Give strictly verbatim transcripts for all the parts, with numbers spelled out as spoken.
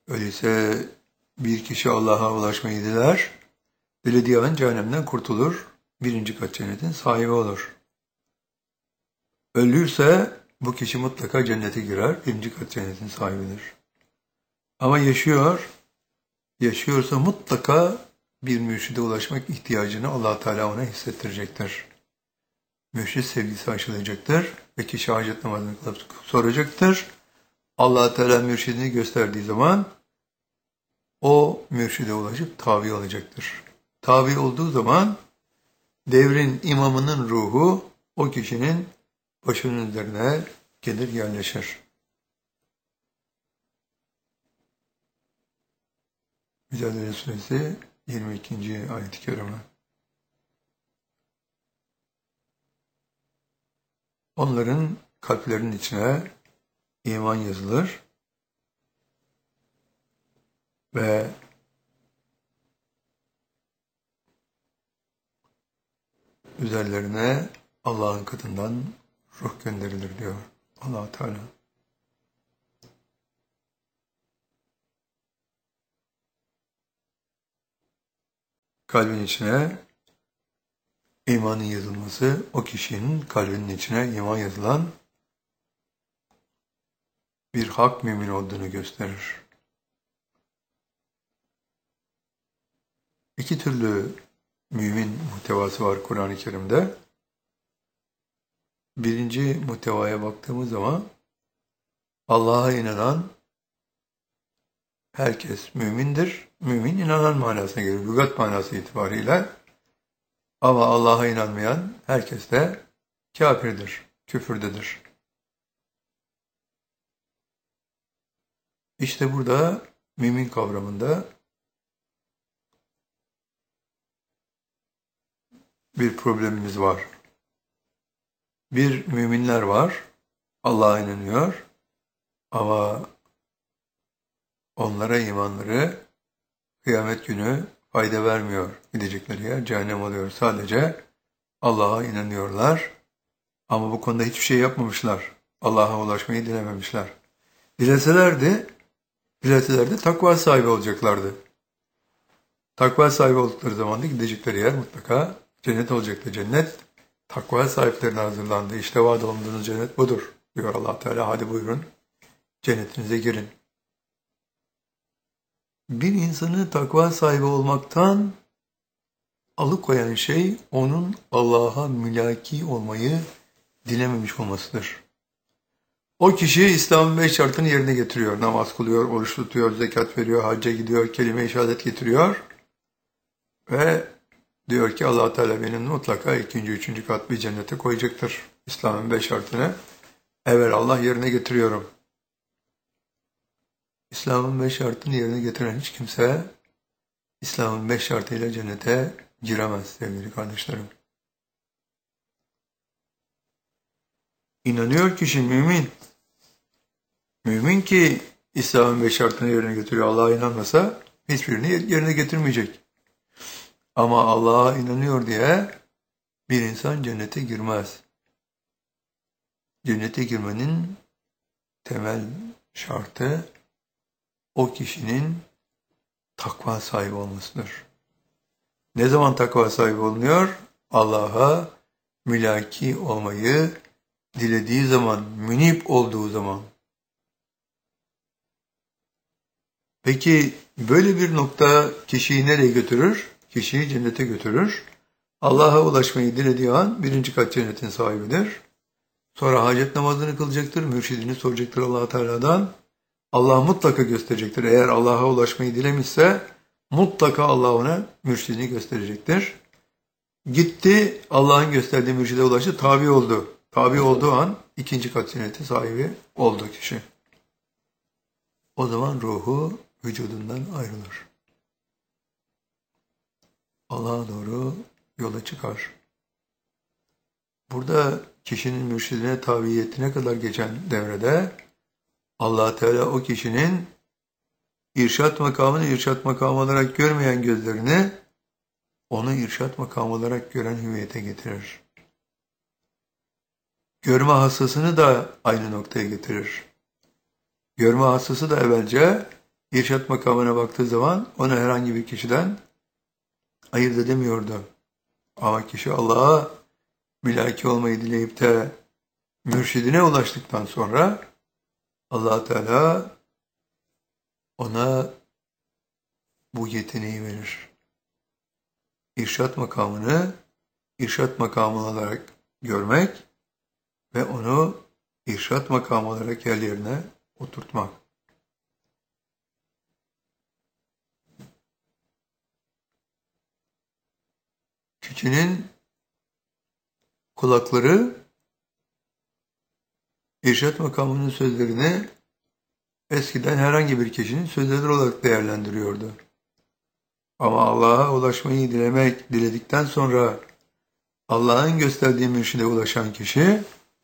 Öyleyse bir kişi Allah'a ulaşmayı diler, dilediği an cehennemden kurtulur, birinci kat cennetin sahibi olur. Ölürse bu kişi mutlaka cennete girer, birinci kat cennetin sahibidir. Ama yaşıyor, yaşıyorsa mutlaka bir mürşide ulaşmak ihtiyacını Allah Teala ona hissettirecektir. Mürşid sevgisi aşılayacaktır ve kişi hacet namazını kılıp soracaktır. Allah Teala mürşidini gösterdiği zaman o mürşide ulaşıp tabi olacaktır. Tabi olduğu zaman devrin imamının ruhu o kişinin başının üzerine gelir yerleşir. Mücadele Suresi yirmi ikinci ayet-i kerime. Onların kalplerinin içine iman yazılır ve üzerlerine Allah'ın katından ruh gönderilir diyor Allah Teala. Kalbin içine imanın yazılması, o kişinin kalbinin içine iman yazılan bir hak mümin olduğunu gösterir. İki türlü mümin muhtevası var Kur'an-ı Kerim'de. Birinci muhtevaya baktığımız zaman Allah'a inanan herkes mümindir. Mümin inanan manasına gelir. Lügat manası itibariyle. Ama Allah'a inanmayan herkes de kafirdir, küfürdedir. İşte burada mümin kavramında bir problemimiz var. Bir müminler var, Allah'a inanıyor ama onlara imanları kıyamet günü fayda vermiyor. Gidecekleri yer cehennem oluyor. Sadece Allah'a inanıyorlar ama bu konuda hiçbir şey yapmamışlar. Allah'a ulaşmayı dilememişler. Dileselerdi, dileselerdi takva sahibi olacaklardı. Takva sahibi oldukları zaman da gidecekleri yer mutlaka cennet olacaktı. Cennet takva sahiplerine hazırlandı. İşte vaad olunduğunuz cennet budur diyor Allah Teala. Hadi buyurun cennetinize girin. Bir insanı takva sahibi olmaktan alıkoyan şey onun Allah'a mülaki olmayı dilememiş olmasıdır. O kişi İslam'ın beş şartını yerine getiriyor. Namaz kılıyor, oruç tutuyor, zekat veriyor, hacca gidiyor, kelime-i şehadet getiriyor. Ve diyor ki Allah Teala benim mutlaka ikinci, üçüncü kat bir cennete koyacaktır. İslam'ın beş şartını evvel Allah yerine getiriyorum. İslam'ın beş şartını yerine getiren hiç kimse İslam'ın beş şartıyla cennete giremez sevgili kardeşlerim. İnanıyor kişi mümin. Mümin ki İslam'ın beş şartını yerine getiriyor. Allah'a inanmasa hiçbirini yerine getirmeyecek. Ama Allah'a inanıyor diye bir insan cennete girmez. Cennete girmenin temel şartı o kişinin takva sahibi olmasıdır. Ne zaman takva sahibi olunuyor? Allah'a mülaki olmayı dilediği zaman, münip olduğu zaman. Peki böyle bir nokta kişiyi nereye götürür? Kişiyi cennete götürür. Allah'a ulaşmayı dilediği an birinci kat cennetin sahibidir. Sonra hacet namazını kılacaktır, mürşidini soracaktır Allah Teala'dan. Allah mutlaka gösterecektir. Eğer Allah'a ulaşmayı dilemişse mutlaka Allah ona mürşidini gösterecektir. Gitti, Allah'ın gösterdiği mürşide ulaştı, tabi oldu. Tabi olduğu an ikinci kat cennetin sahibi oldu kişi. O zaman ruhu vücudundan ayrılır. Allah'a doğru yola çıkar. Burada kişinin mürşidine tabiyetine kadar geçen devrede Allah Teala o kişinin irşat makamını irşat makamı olarak görmeyen gözlerini onu irşat makamı olarak gören hüviyete getirir. Görme hassasını da aynı noktaya getirir. Görme hassası da evvelce irşat makamına baktığı zaman onu herhangi bir kişiden ayırt edemiyordu. Ama kişi Allah'a bilaki olmayı dileyip de mürşidine ulaştıktan sonra Allah Teala ona bu yeteneği verir. İrşat makamını irşat makamı olarak görmek ve onu irşat makamı olarak yerlerine oturtmak. Kişinin kulakları irşat makamının sözlerini eskiden herhangi bir kişinin sözleri olarak değerlendiriyordu. Ama Allah'a ulaşmayı dilemek, diledikten sonra Allah'ın gösterdiği mürşide ulaşan kişi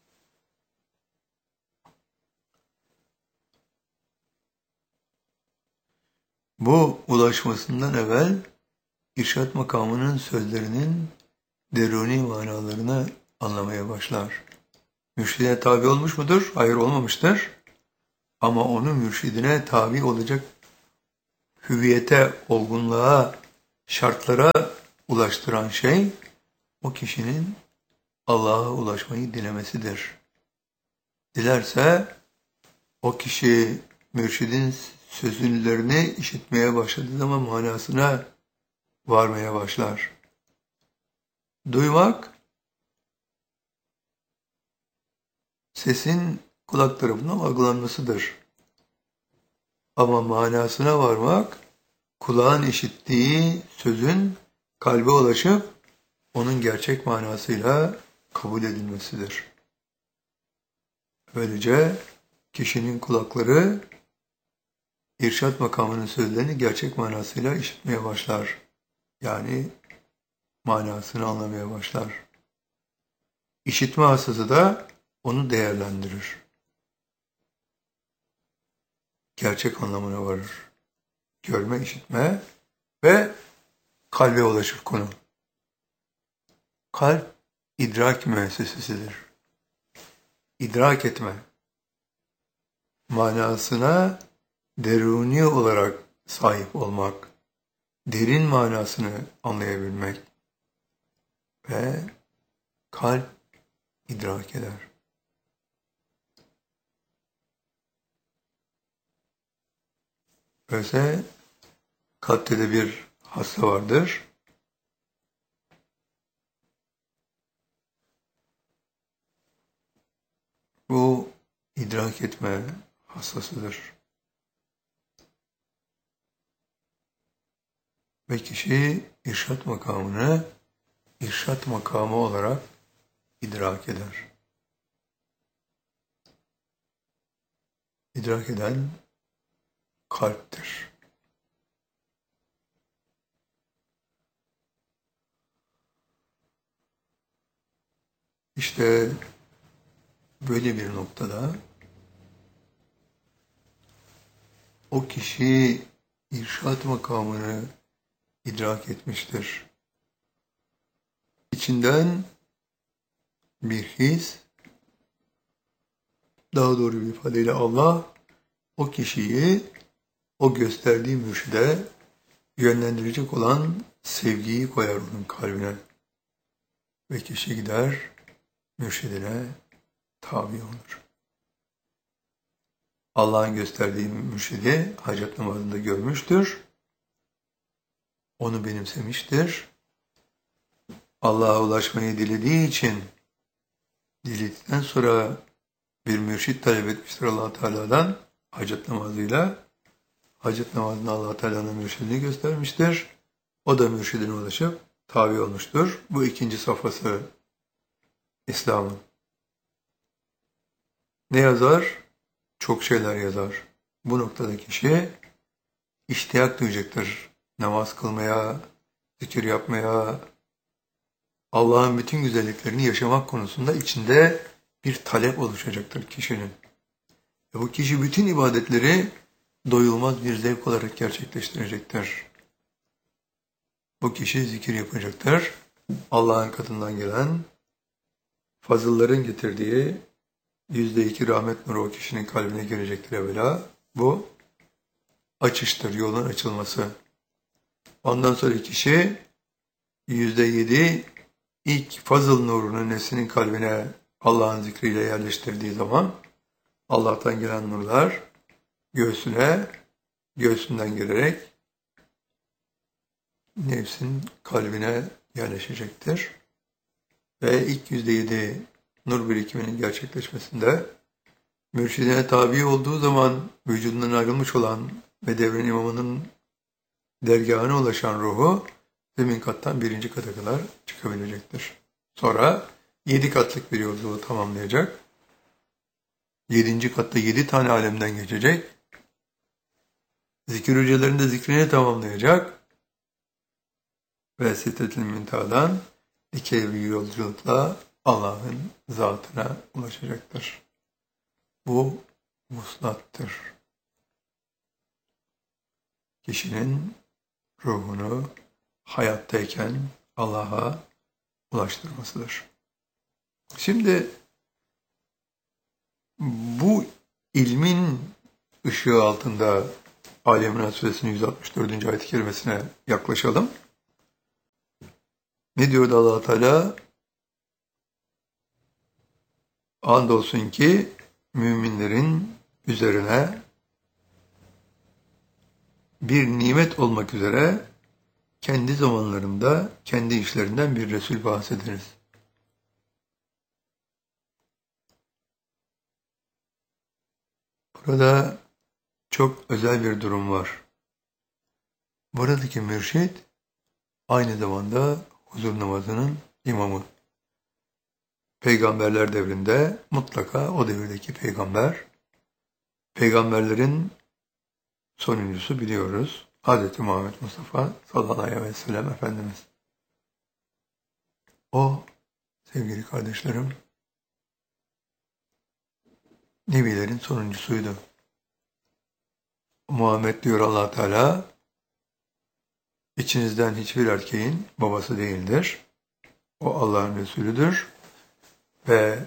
bu ulaşmasından evvel irşat makamının sözlerinin deruni manalarını anlamaya başlar. Mürşidine tabi olmuş mudur? Hayır, olmamıştır. Ama onu mürşidine tabi olacak hüviyete, olgunluğa, şartlara ulaştıran şey o kişinin Allah'a ulaşmayı dilemesidir. Dilerse o kişi mürşidin sözlerini işitmeye başladığı zaman manasına varmaya başlar. Duymak, sesin kulak tarafından algılanmasıdır. Ama manasına varmak, kulağın işittiği sözün kalbe ulaşıp onun gerçek manasıyla kabul edilmesidir. Böylece kişinin kulakları irşat makamının sözlerini gerçek manasıyla işitmeye başlar. Yani manasını anlamaya başlar. İşitme hastası da onu değerlendirir. Gerçek anlamına varır. Görme, işitme ve kalbe ulaşır konu. Kalp idrak müessesesidir. İdrak etme, manasına deruni olarak sahip olmak, derin manasını anlayabilmek ve kalp idrak eder. Öyleyse kalpte de bir hasta vardır. Bu idrak etme hastasıdır. Ve kişi irşat makamını irşat makamı olarak idrak eder. İdrak eden kalptir. İşte böyle bir noktada o kişi irşat makamını idrak etmiştir. İçinden bir his, daha doğru bir ifadeyle Allah o kişiyi o gösterdiği mürşide yönlendirecek olan sevgiyi koyar onun kalbine. Ve kişi gider mürşidine tabi olur. Allah'ın gösterdiği mürşidi hacet namazında görmüştür. Onu benimsemiştir. Allah'a ulaşmayı dilediği için diledikten sonra bir mürşit talep etmiştir Allah Teala'dan hacet namazıyla. Hacet namazında Allah Teala'nın mürşidini göstermiştir. O da mürşidine ulaşıp tabi olmuştur. Bu ikinci safhası İslam'ın. Ne yazar? Çok şeyler yazar. Bu noktada kişi iştiyak duyacaktır. Namaz kılmaya, zikir yapmaya, Allah'ın bütün güzelliklerini yaşamak konusunda içinde bir talep oluşacaktır kişinin. Ve bu kişi bütün ibadetleri doyulmaz bir zevk olarak gerçekleştirecektir. Bu kişi zikir yapacaktır. Allah'ın katından gelen fazılların getirdiği yüzde iki rahmet nuru o kişinin kalbine girecektir evvela. Bu açıştır, yolun açılması. Ondan sonra kişi yüzde yedi ilk fazıl nurunu nefsinin kalbine Allah'ın zikriyle yerleştirdiği zaman Allah'tan gelen nurlar göğsüne, göğsünden gelerek nefsin kalbine yerleşecektir. Ve ilk yüzde yedi nur birikiminin gerçekleşmesinde mürşidine tabi olduğu zaman vücudundan ayrılmış olan ve devrin imamının dergahına ulaşan ruhu zemin kattan birinci kata kadar çıkabilecektir. Sonra yedi katlık bir yolculuğu tamamlayacak. Yedinci katta yedi tane alemden geçecek. Zikir hücrelerinde zikrini tamamlayacak. Ve Sidretil Münteha'dan dikey bir yolculukla Allah'ın zatına ulaşacaktır. Bu vuslattır. Kişinin ruhunu hayattayken Allah'a ulaştırmasıdır. Şimdi bu ilmin ışığı altında Ali İmran Suresinin yüz altmış dördüncü ayet-i kerimesine yaklaşalım. Ne diyordu Allah Teala? Andolsun ki müminlerin üzerine bir nimet olmak üzere kendi zamanlarında kendi işlerinden bir Resul bahsederiz. Burada çok özel bir durum var. Buradaki mürşid aynı zamanda huzur namazının imamı. Peygamberler devrinde mutlaka o devirdeki peygamber, peygamberlerin sonuncusu biliyoruz. Hazreti Muhammed Mustafa sallallahu aleyhi ve sellem Efendimiz. O sevgili kardeşlerim, Nebilerin sonuncusuydu. Muhammed diyor Allah Teala, içinizden hiçbir erkeğin babası değildir. O Allah'ın Resulüdür ve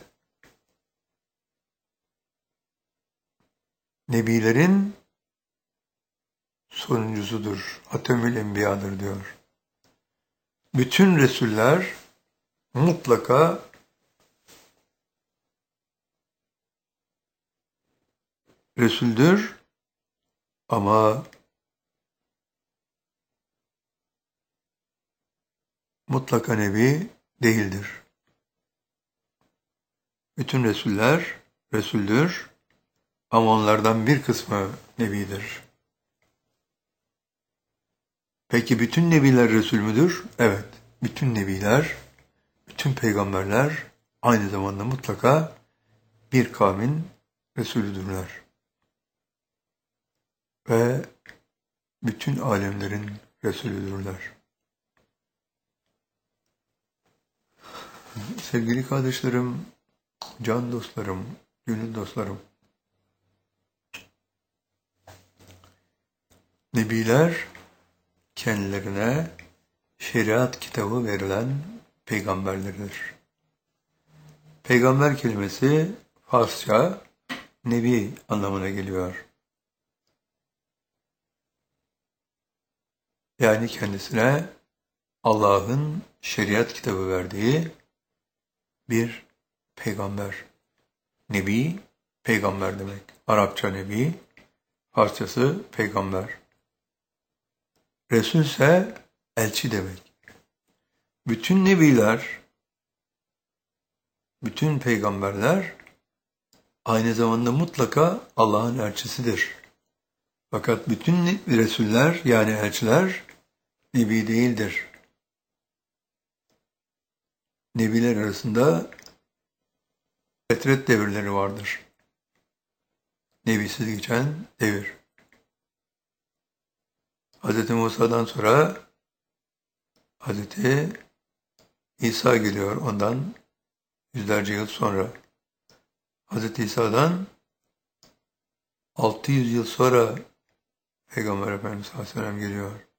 Nebilerin sonuncusudur. Hatemül Enbiya'dır diyor. Bütün Resuller mutlaka Resuldür ama mutlaka Nebi değildir. Bütün Resuller Resuldür ama onlardan bir kısmı Nebidir. Peki bütün Nebiler Resul müdür? Evet. Bütün Nebiler, bütün Peygamberler aynı zamanda mutlaka bir kavmin Resulüdürler. Ve bütün alemlerin Resulüdürler. Sevgili kardeşlerim, can dostlarım, gönül dostlarım, Nebiler kendilerine şeriat kitabı verilen peygamberlerdir. Peygamber kelimesi Farsça Nebi anlamına geliyor. Yani kendisine Allah'ın şeriat kitabı verdiği bir peygamber. Nebi, peygamber demek. Arapça nebi, Farsçası peygamber. Resul ise elçi demek. Bütün nebiler, bütün peygamberler aynı zamanda mutlaka Allah'ın elçisidir. Fakat bütün Resuller yani elçiler nebi değildir. Nebiler arasında fetret devirleri vardır. Nebisiz geçen devir. Hz. Musa'dan sonra Hz. İsa geliyor ondan yüzlerce yıl sonra. Hz. İsa'dan altı yüz yıl sonra Peygamber Efendimiz sallallahu aleyhi ve sellem geliyor.